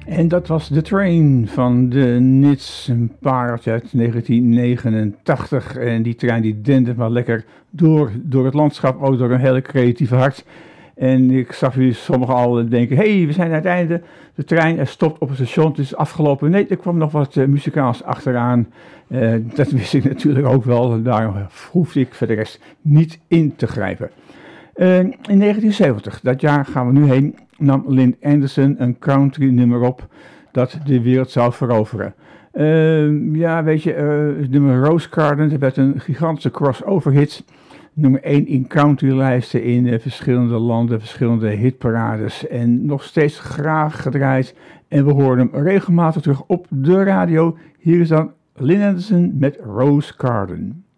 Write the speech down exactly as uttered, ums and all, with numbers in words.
En dat was The Train van de Nits, een paard uit negentien negenentachtig. En die trein die dende maar lekker door, door het landschap, ook door een hele creatieve hart. En ik zag jullie sommigen al denken, hé, hey, we zijn aan het einde. De trein stopt op het station, het is afgelopen. Nee, er kwam nog wat uh, muzikaals achteraan. Uh, dat wist ik natuurlijk ook wel, daarom hoefde ik voor de rest niet in te grijpen. Uh, in negentien zeventig, dat jaar gaan we nu heen, nam Lynn Anderson een country nummer op dat de wereld zou veroveren. Uh, ja, weet je, uh, het nummer Rose Garden, dat werd een gigantische crossover hit. Nummer één in countrylijsten in uh, verschillende landen, verschillende hitparades. En nog steeds graag gedraaid. En we horen hem regelmatig terug op de radio. Hier is dan Lynn Anderson met Rose Garden.